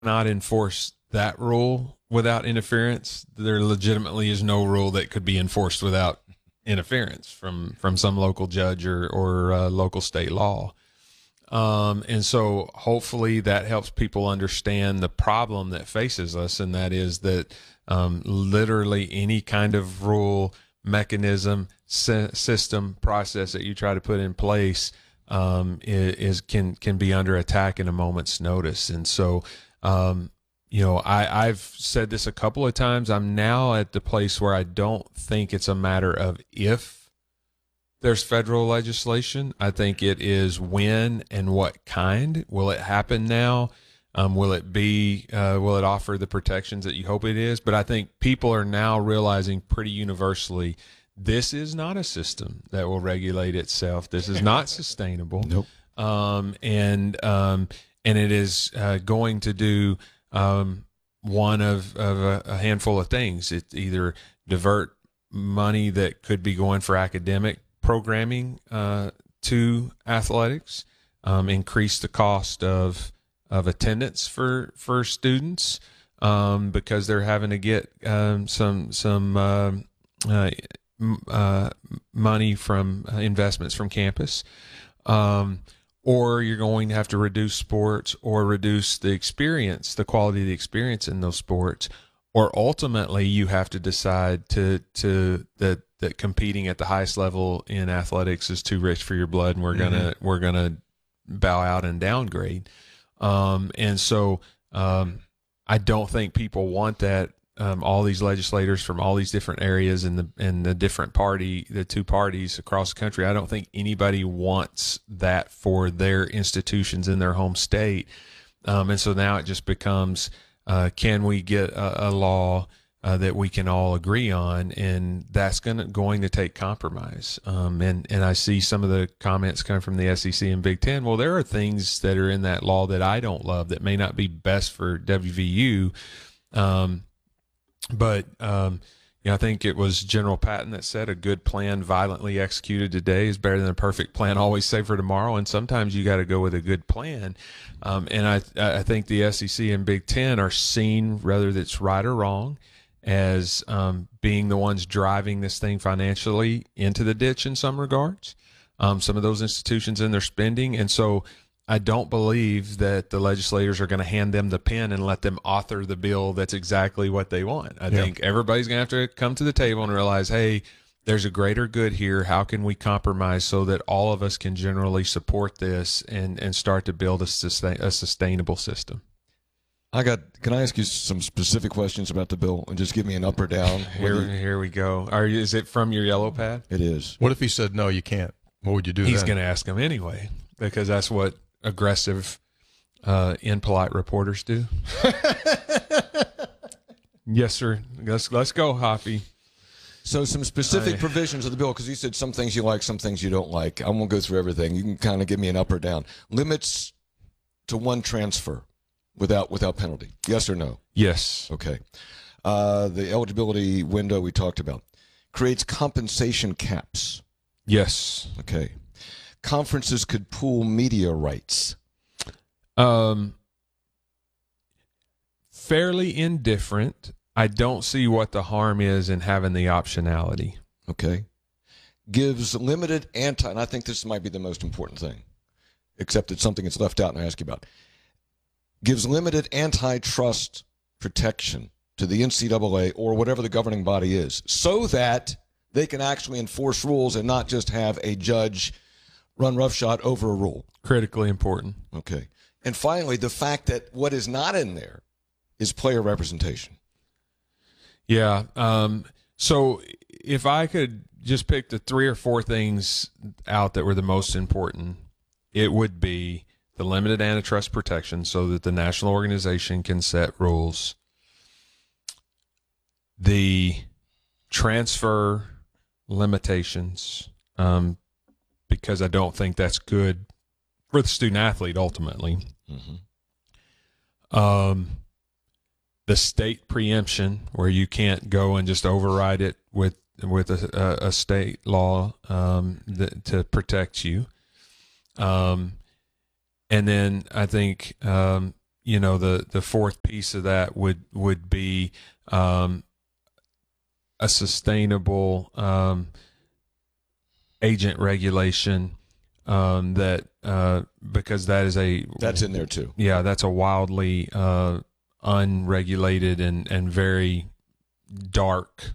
not enforce that rule without interference. There legitimately is no rule that could be enforced without interference from some local judge or local state law. And so hopefully that helps people understand the problem that faces us, and that is that literally any kind of rule, mechanism, system, process that you try to put in place can be under attack in a moment's notice. And so, I've said this a couple of times. I'm now at the place where I don't think it's a matter of if there's federal legislation. I think it is when and what kind. Will it happen now? Will it offer the protections that you hope it is? But I think people are now realizing pretty universally, this is not a system that will regulate itself. This is not sustainable. Nope. And it is going to do one of a handful of things. It either divert money that could be going for academic programming to athletics, increase the cost of attendance for students because they're having to get some money from investments from campus, or you're going to have to reduce sports or reduce the quality of the experience in those sports, or ultimately you have to decide that competing at the highest level in athletics is too rich for your blood, and we're gonna bow out and downgrade. And so I don't think people want that. All these legislators from all these different areas and the two parties across the country, I don't think anybody wants that for their institutions in their home state. And so now it just becomes, can we get a law that we can all agree on? And that's going to take compromise. And I see some of the comments coming from the SEC and Big Ten. Well, there are things that are in that law that I don't love that may not be best for WVU. But I think it was General Patton that said a good plan violently executed today is better than a perfect plan always saved for tomorrow. And sometimes you got to go with a good plan. And I think the SEC and Big Ten are seen, whether it's right or wrong, as being the ones driving this thing financially into the ditch in some regards. Some of those institutions in their spending. And so I don't believe that the legislators are going to hand them the pen and let them author the bill that's exactly what they want. I think everybody's going to have to come to the table and realize, hey, there's a greater good here. How can we compromise so that all of us can generally support this and start to build a sustainable system? Can I ask you some specific questions about the bill and just give me an up or down? Here we go. Is it from your yellow pad? It is. What if he said, no, you can't? What would you do? He's going to ask him anyway, because that's what aggressive, impolite reporters do. Yes, sir. Let's go, Hoppy. So some specific provisions of the bill, because you said some things you like, some things you don't like. I won't go through everything. You can kind of give me an up or down. Limits to one transfer without penalty. Yes or no? Yes. Okay. The eligibility window we talked about. Creates compensation caps. Yes. Okay. Conferences could pool media rights. Fairly indifferent. I don't see what the harm is in having the optionality. Okay. Gives limited and I think this might be the most important thing, except it's something that's left out and I ask you about. Gives limited antitrust protection to the NCAA or whatever the governing body is, so that they can actually enforce rules and not just have a judge run roughshod over a rule. Critically important. Okay. And finally, the fact that what is not in there is player representation. Yeah. So if I could just pick the 3 or 4 things out that were the most important, it would be the limited antitrust protection so that the national organization can set rules, the transfer limitations, because I don't think that's good for the student athlete ultimately. Mm-hmm. The state preemption, where you can't go and just override it with a state law to protect you. And then I think the fourth piece of that would be a sustainable agent regulation that because that's in there too. Yeah, that's a wildly unregulated and very dark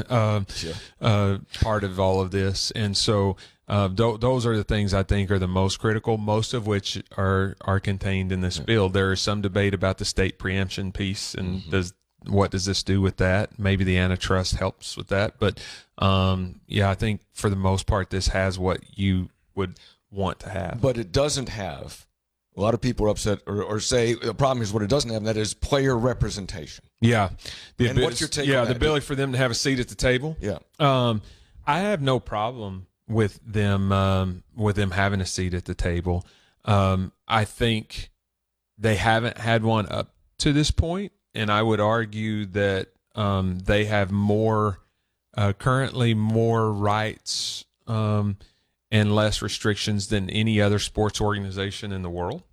part of all of this, and so those are the things I think are the most critical, most of which are contained in this bill. There is some debate about the state preemption piece, and what does this do with that? Maybe the antitrust helps with that, but I think for the most part this has what you would want to have. But it doesn't have. A lot of people are upset or say the problem is what it doesn't have, and that is player representation. Yeah. What's your take on that? The ability for them to have a seat at the table. Yeah. I have no problem with them having a seat at the table. I think they haven't had one up to this point, and I would argue that they have currently more rights and less restrictions than any other sports organization in the world.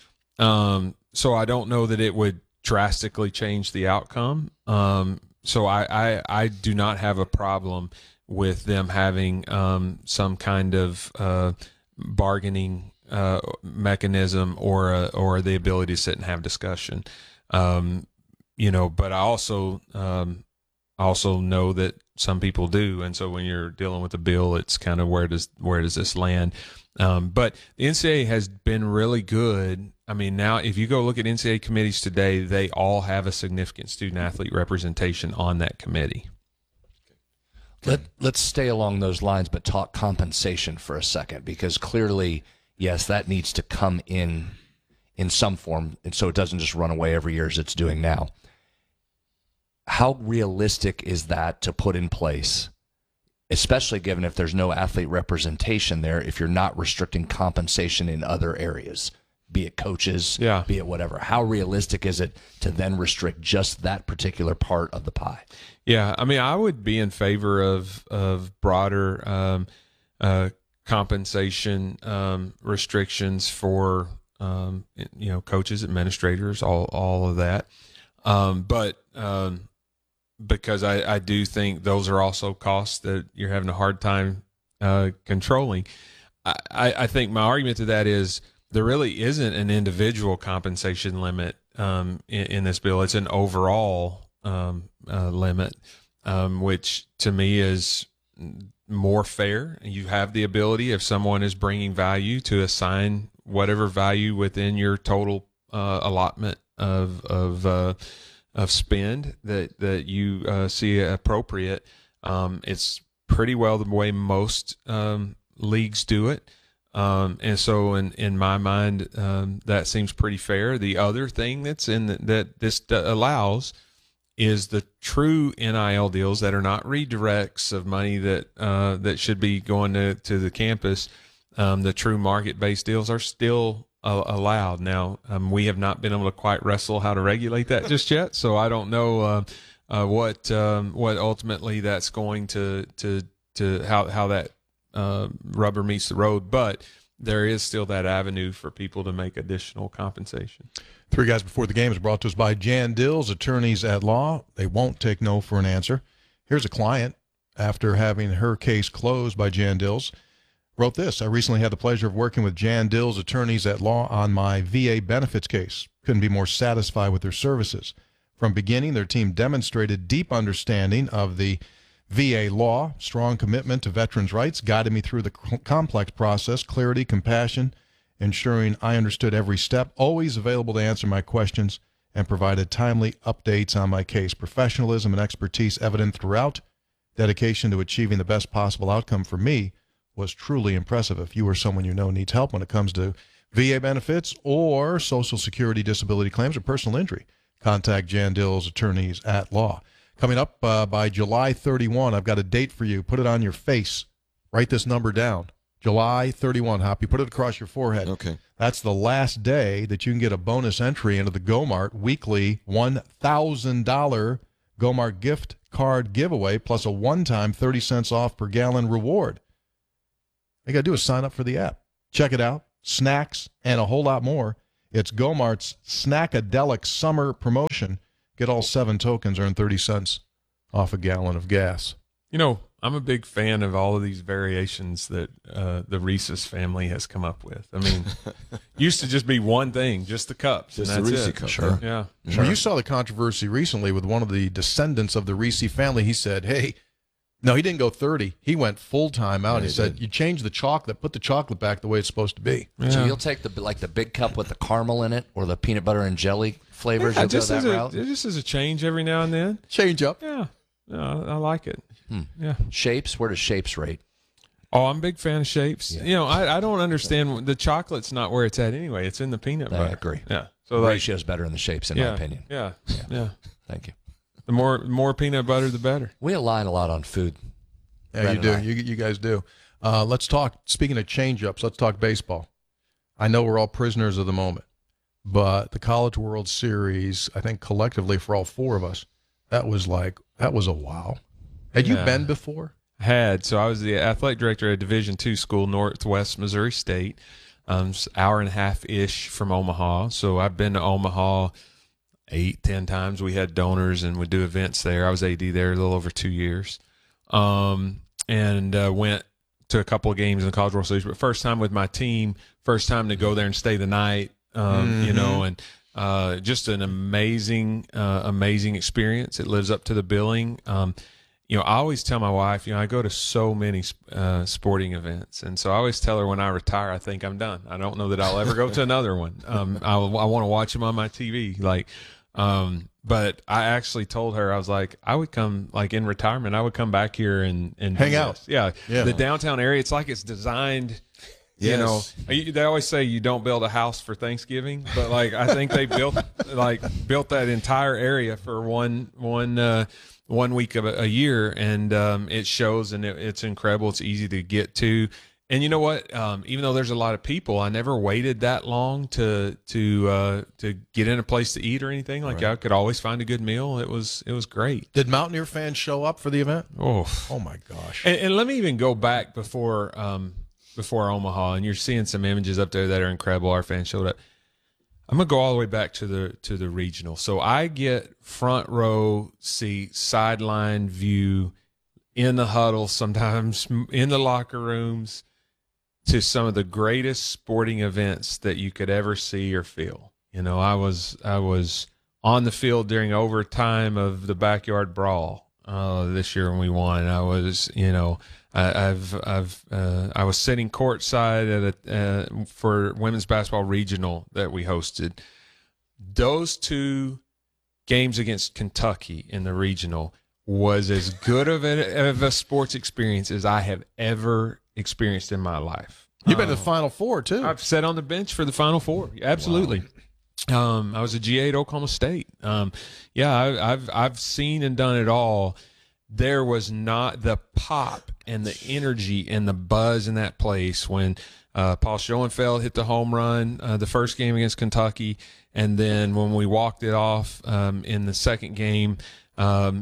So I don't know that it would drastically change the outcome. So I do not have a problem with them having some kind of bargaining mechanism or the ability to sit and have discussion. But I also know that some people do, and so when you're dealing with a bill, it's kind of where does this land? But the NCAA has been really good. I mean, now if you go look at NCAA committees today, they all have a significant student athlete representation on that committee. Let's stay along those lines, but talk compensation for a second, because clearly, yes, that needs to come in some form, and so it doesn't just run away every year as it's doing now. How realistic is that to put in place, especially given if there's no athlete representation there, if you're not restricting compensation in other areas, be it coaches, be it whatever? How realistic is it to then restrict just that particular part of the pie? Yeah, I mean, I would be in favor of broader compensation restrictions for coaches, administrators, all of that. But because I do think those are also costs that you're having a hard time controlling. I think my argument to that is there really isn't an individual compensation limit in this bill. It's an overall limit, which to me is more fair. You have the ability, if someone is bringing value, to assign whatever value within your total allotment of spend that you see appropriate. It's pretty well the way most leagues do it. And so in my mind, that seems pretty fair. The other thing that's that this allows is the true NIL deals that are not redirects of money that should be going to the campus. The true market-based deals are still allowed. Now, we have not been able to quite wrestle how to regulate that just yet, so I don't know what ultimately that's going to how that rubber meets the road, but there is still that avenue for people to make additional compensation. Three Guys Before the Game is brought to us by Jan Dills, attorneys at law. They won't take no for an answer. Here's a client, after having her case closed by Jan Dills, wrote this: I recently had the pleasure of working with Jan Dills, attorneys at law, on my VA benefits case. Couldn't be more satisfied with their services. From beginning, their team demonstrated deep understanding of the VA law, strong commitment to veterans' rights, guided me through the complex process, clarity, compassion, ensuring I understood every step, always available to answer my questions, and provided timely updates on my case. Professionalism and expertise evident throughout. Dedication to achieving the best possible outcome for me was truly impressive. If you or someone you know needs help when it comes to VA benefits or Social Security disability claims or personal injury, contact Jan Dills, attorneys at law. Coming up by July 31, I've got a date for you. Put it on your face. Write this number down. July 31, Hoppy. Put it across your forehead. Okay. That's the last day that you can get a bonus entry into the Go-Mart weekly $1,000 Go-Mart gift card giveaway, plus a one-time 30 cents off per gallon reward. All you got to do is sign up for the app. Check it out. Snacks and a whole lot more. It's Gomart's Snackadelic Summer Promotion. Get all 7 tokens, earn 30 cents off a gallon of gas. You know, I'm a big fan of all of these variations that the Reese's family has come up with. I mean, used to just be one thing, just the cups, Just and the that's Reese it. cup. Sure. Yeah. Well, you saw the controversy recently with one of the descendants of the Reese family. He said, hey, no, he didn't go 30. He went full-time out. Yeah, he he said, did. you change the chocolate, put the chocolate back the way it's supposed to be. So Yeah. you'll take the big cup with the caramel in it, or the peanut butter and jelly flavors. Yeah, You'll go just that as route. just as a change every now and then. Change up. Yeah. No, I like it. Yeah. Shapes. Where does Shapes rate? Oh, I'm a big fan of Shapes. You know, I don't understand. The chocolate's not where it's at anyway. It's in the peanut I butter. agree. Yeah. So The like, ratio's better in the Shapes, in yeah, my opinion. Yeah. Yeah. Thank you. The more peanut butter, the better. We align a lot on food. Yeah, Brad you do. and I. You guys do. Let's talk, speaking of change-ups, let's talk baseball. I know we're all prisoners of the moment, but the College World Series, I think collectively for all 4 of us, that was a wow. Had you Yeah. been before? So I was the athletic director at a Division II school, Northwest Missouri State, hour and a half ish from Omaha. So I've been to Omaha 8-10 times. We had donors and would do events there. I was AD there a little over 2 years, and went to a couple of games in the College World Series. But first time with my team, first time to go there and stay the night. You know, and just an amazing experience. It lives up to the billing. You know, I always tell my wife, you know, I go to so many sporting events, and so I always tell her when I retire, I think I'm done. I don't know that I'll ever go to another one. I want to watch them on my TV, but I actually told her, I was like, I would come, like in retirement, I would come back here and Hang do out. this. Yeah, Yeah. the downtown area, it's like it's designed. You know, Yes. they always say you don't build a house for Thanksgiving, but like I think they built that entire area for one week of a year, and it shows, and it's incredible. It's easy to get to, and you know what? Even though there's a lot of people, I never waited that long to get in a place to eat or anything. Like I could always find a good meal. It was great. Did Mountaineer fans show up for the event? Oh, Oh my gosh. and let me even go back before Omaha, and you're seeing some images up there that are incredible. Our fans showed up. I'm gonna go all the way back to the regional. So I get front row seat, sideline view, in the huddle, sometimes in the locker rooms, to some of the greatest sporting events that you could ever see or feel. You know, I was on the field during overtime of the backyard brawl this year when we won. I was, you know, I was sitting courtside at for women's basketball regional that we hosted. Those 2 games against Kentucky in the regional was as good of a sports experience as I have ever experienced in my life. You've been to the Final Four, too. I've sat on the bench for the Final Four. Absolutely. Wow. I was a GA at Oklahoma State. I've seen and done it all. There was not the pop and the energy and the buzz in that place when Paul Schoenfeld hit the home run the first game against Kentucky, and then when we walked it off in the second game, I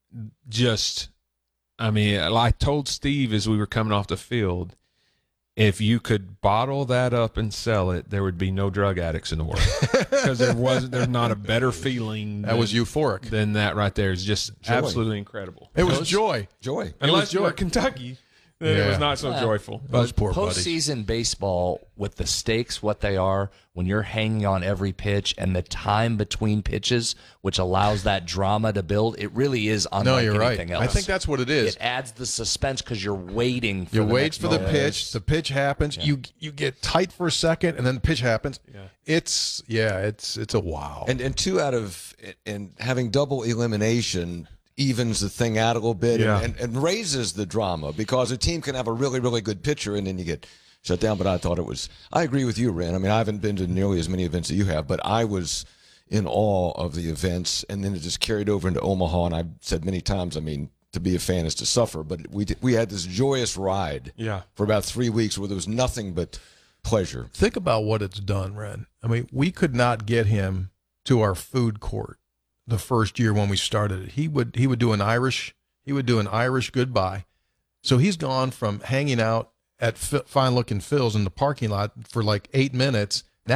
told Steve as we were coming off the field, if you could bottle that up and sell it, there would be no drug addicts in the world, because there's not a better feeling That was euphoric. than that right there. It's just absolutely incredible. It was joy. Joy. Unless you were Kentucky, then it was not so joyful. Those poor buddies. Postseason baseball, with the stakes what they are, when you're hanging on every pitch and the time between pitches, which allows that drama to build, it really is unlike No, you're right. anything else. I think that's what it is. It adds the suspense because you're waiting for You the wait next for the moment. pitch. The pitch happens. You get tight for a second, and then the pitch happens. It's a wow. And 2 out of, and having double elimination evens the thing out a little bit and raises the drama, because a team can have a really, really good pitcher and then you get shut down. But I agree with you, Ren. I mean, I haven't been to nearly as many events that you have, but I was in awe of the events, and then it just carried over into Omaha. And I've said many times, I mean, to be a fan is to suffer, but we had this joyous ride for about 3 weeks where there was nothing but pleasure. Think about what it's done, Ren. I mean, we could not get him to our food court the first year when we started it. He would do an Irish goodbye. So he's gone from hanging out at Fine Looking Phil's in the parking lot for like 8 minutes. Now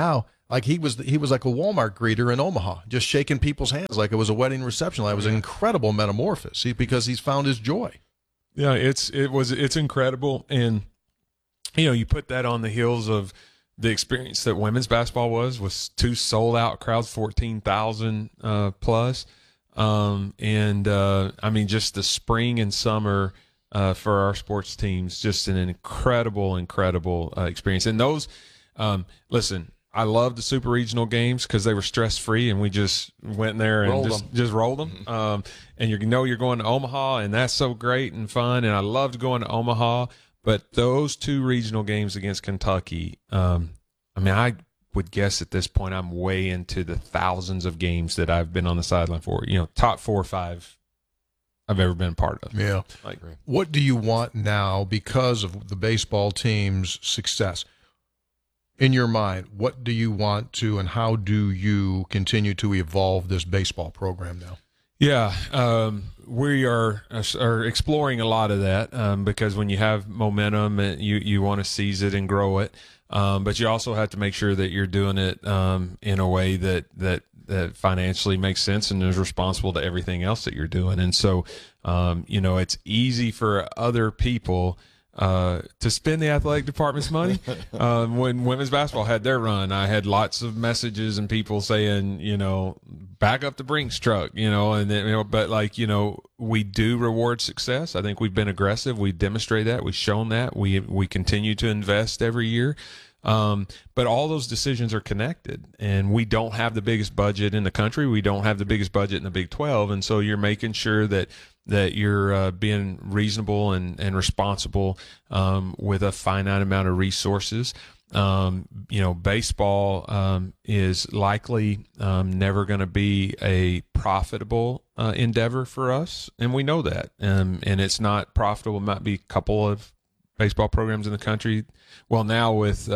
Like he was like a Walmart greeter in Omaha, just shaking people's hands like it was a wedding reception. It was an incredible metamorphosis because he's found his joy. Yeah, it's incredible, and you put that on the heels of the experience that women's basketball was 2 sold out crowds, 14,000 plus, and I mean just the spring and summer for our sports teams, just an incredible experience. And those, listen. I love the super regional games because they were stress free, and we just went in there and just rolled them. And you're going to Omaha, and that's so great and fun. And I loved going to Omaha, but those 2 regional games against Kentucky, I mean, I would guess at this point I'm way into the thousands of games that I've been on the sideline for. Top 4 or 5 I've ever been a part of. Yeah. What do you want now because of the baseball team's success? In your mind, what do you want to and how do you continue to evolve this baseball program now? Yeah, we are exploring a lot of that because when you have momentum, you want to seize it and grow it, but you also have to make sure that you're doing it in a way that financially makes sense and is responsible to everything else that you're doing. And so, it's easy for other people to spend the athletic department's money. When women's basketball had their run, I had lots of messages and people saying, back up the Brinks truck, and then, but we do reward success. I think we've been aggressive. We demonstrate that. We've shown that. We continue to invest every year. But all those decisions are connected, and we don't have the biggest budget in the country. We don't have the biggest budget in the Big 12. And so you're making sure that you're being reasonable and responsible with a finite amount of resources. Baseball is likely never going to be a profitable endeavor for us, and we know that. And it's not profitable. It might be a couple of baseball programs in the country. Well, now with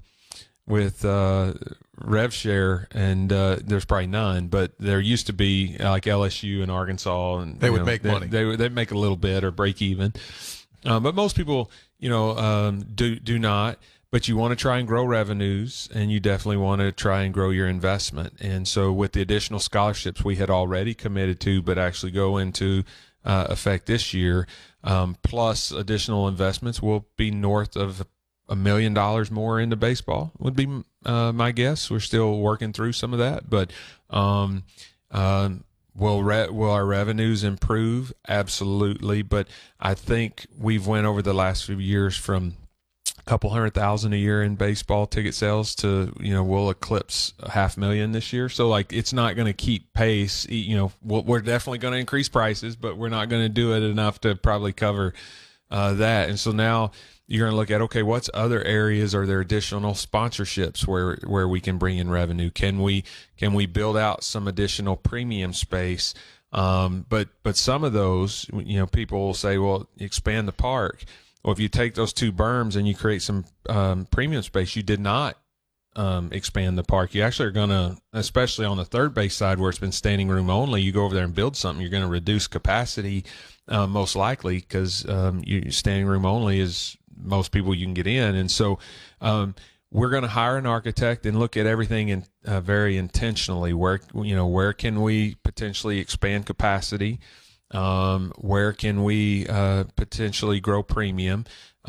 rev share, and there's probably none, but there used to be like LSU and Arkansas, and they would make money. They'd make a little bit or break even, but most people do not. But you want to try and grow revenues, and you definitely want to try and grow your investment. And so with the additional scholarships we had already committed to, but actually go into effect this year, plus additional investments, will be north of $1 million more into baseball, would be my guess. We're still working through some of that, but will our revenues improve? Absolutely. But I think we've went over the last few years from a couple 100,000 a year in baseball ticket sales to, we'll eclipse 500,000 this year. So it's not going to keep pace. We're definitely going to increase prices, but we're not going to do it enough to probably cover that. And so now you're going to look at, okay, what's other areas? Are there additional sponsorships where we can bring in revenue? Can we build out some additional premium space? But some of those, people will say, well, expand the park. Well, if you take those 2 berms and you create some premium space, you did not expand the park. You actually are going to, especially on the third base side where it's been standing room only, you go over there and build something, you're going to reduce capacity most likely because standing room only is most people you can get in. And so we're going to hire an architect and look at everything very intentionally. Where can we potentially expand capacity? Where can we potentially grow premium?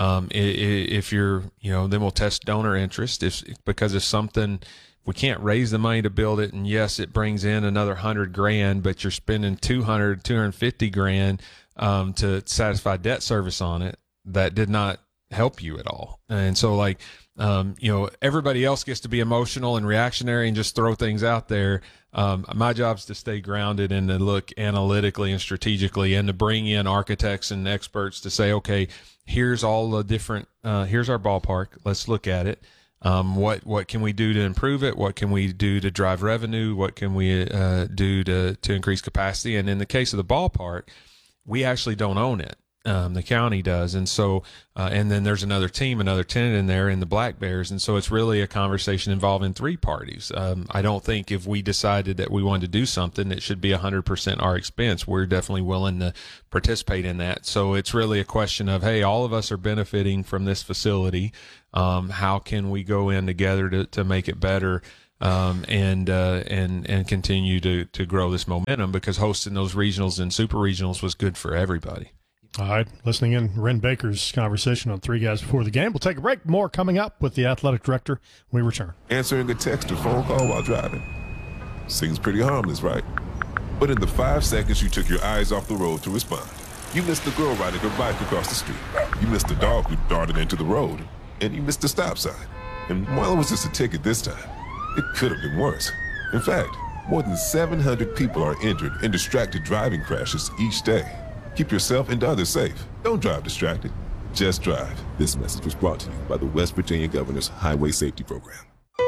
If you're, then we'll test donor interest. Because if we can't raise the money to build it, and yes, it brings in another $100,000, but you're spending $250,000 to satisfy debt service on it, that did not help you at all. And so everybody else gets to be emotional and reactionary and just throw things out there. My job is to stay grounded and to look analytically and strategically, and to bring in architects and experts to say, okay, here's all the different, here's our ballpark. Let's look at it. What can we do to improve it? What can we do to drive revenue? What can we do to increase capacity? And in the case of the ballpark, we actually don't own it. The county does. And so, and then there's another tenant in there in the Black Bears. And so it's really a conversation involving 3 parties. I don't think if we decided that we wanted to do something, it should be 100% our expense. We're definitely willing to participate in that. So it's really a question of, hey, all of us are benefiting from this facility. How can we go in together to make it better? and continue to grow this momentum, because hosting those regionals and super regionals was good for everybody. All right, listening in Wren Baker's conversation on Three Guys Before the Game. We'll take a break. More coming up with the athletic director when we return. Answering a text or phone call while driving seems pretty harmless, right? But in the 5 seconds you took your eyes off the road to respond, you missed the girl riding her bike across the street. You missed the dog who darted into the road. And you missed the stop sign. And while it was just a ticket this time, it could have been worse. In fact, more than 700 people are injured in distracted driving crashes each day. Keep yourself and others safe. Don't drive distracted. Just drive. This message was brought to you by the West Virginia Governor's Highway Safety Program.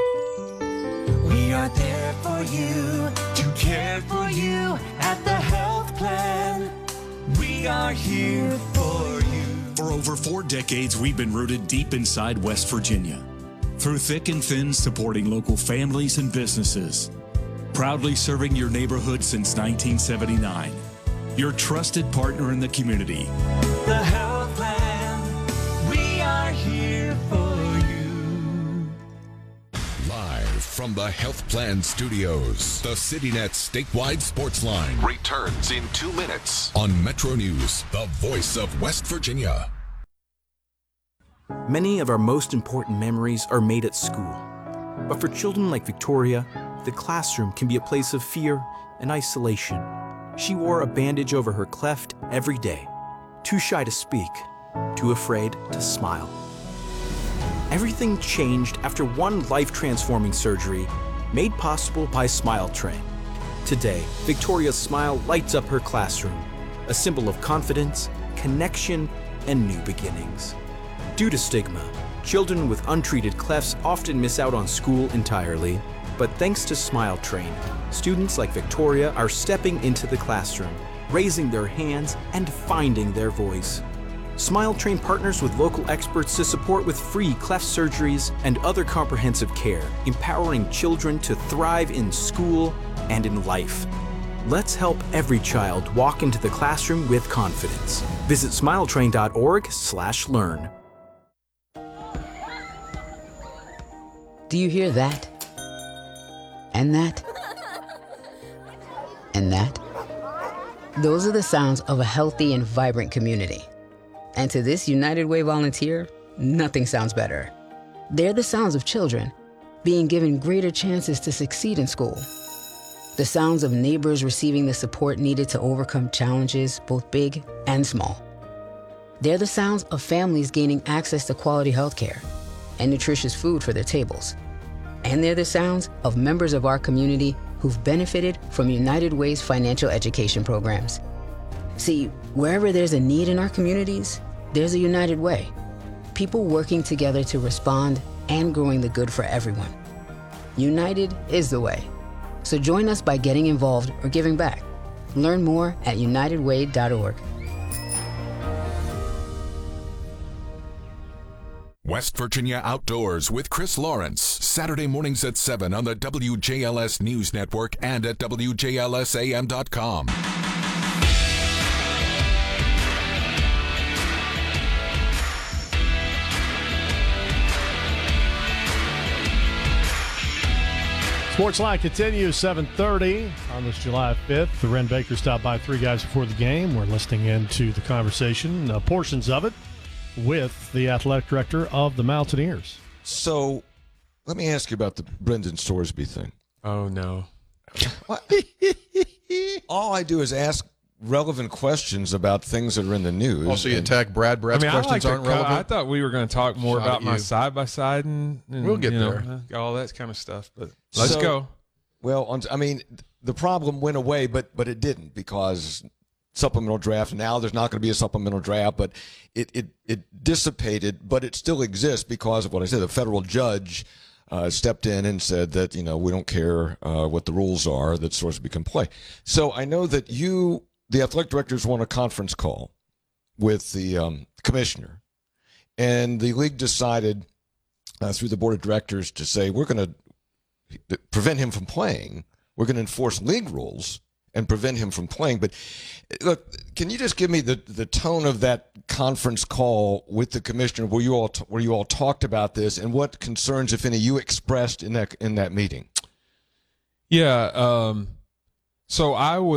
We are there for you, to care for you at the health plan. We are here for you. For over 4 decades, we've been rooted deep inside West Virginia. Through thick and thin, supporting local families and businesses. Proudly serving your neighborhood since 1979. Your trusted partner in the community. The health plan, we are here for you. Live from the Health Plan Studios, the CityNet statewide sports line returns in 2 minutes on Metro News, the voice of West Virginia. Many of our most important memories are made at school. But for children like Victoria, the classroom can be a place of fear and isolation. She wore a bandage over her cleft every day, too shy to speak, too afraid to smile. Everything changed after one life-transforming surgery made possible by Smile Train. Today, Victoria's smile lights up her classroom, a symbol of confidence, connection, and new beginnings. Due to stigma, children with untreated clefts often miss out on school entirely. But thanks to Smile Train, students like Victoria are stepping into the classroom, raising their hands, and finding their voice. Smile Train partners with local experts to support with free cleft surgeries and other comprehensive care, empowering children to thrive in school and in life. Let's help every child walk into the classroom with confidence. Visit smiletrain.org/learn. Do you hear that? And that? And that? Those are the sounds of a healthy and vibrant community. And to this United Way volunteer, nothing sounds better. They're the sounds of children being given greater chances to succeed in school. The sounds of neighbors receiving the support needed to overcome challenges, both big and small. They're the sounds of families gaining access to quality healthcare and nutritious food for their tables. And they're the sounds of members of our community who've benefited from United Way's financial education programs. See, wherever there's a need in our communities, there's a United Way. People working together to respond and growing the good for everyone. United is the way. So join us by getting involved or giving back. Learn more at unitedway.org. West Virginia Outdoors with Chris Lawrence, Saturday mornings at 7 on the WJLS News Network and at WJLSAM.com. Sportsline continues 7:30 on this July 5th. The Wren Baker stopped by Three Guys Before the Game. We're listening into the conversation, portions of it, with the athletic director of the Mountaineers. So let me ask you about the Brendan Sorsby thing. Oh, no. All I do is ask relevant questions about things that are in the news. Also, you attack Brad. Brad's questions aren't relevant. I thought we were going to talk more about my side-by-side and we'll get there. All that kind of stuff. But let's go. Well, I mean, the problem went away, but it didn't, because supplemental draft. Now there's not going to be a supplemental draft, but it dissipated, but it still exists because of what I said. The federal judge stepped in and said that, we don't care what the rules are, that Sorsby can play. So I know that the athletic directors, want a conference call with the commissioner, and the league decided through the board of directors to say, we're going to prevent him from playing. We're going to enforce league rules and prevent him from playing. But look, can you just give me the tone of that conference call with the commissioner, where you all talked about this, and what concerns, if any, you expressed in that meeting? Yeah. So I would.